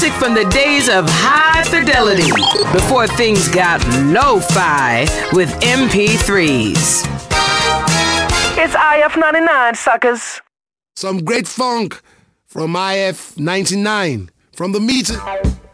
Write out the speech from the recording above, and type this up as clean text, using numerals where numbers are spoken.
From the days of high fidelity, before things got lo-fi with MP3s. It's IF99, suckers. Some great funk from IF99. From the meter.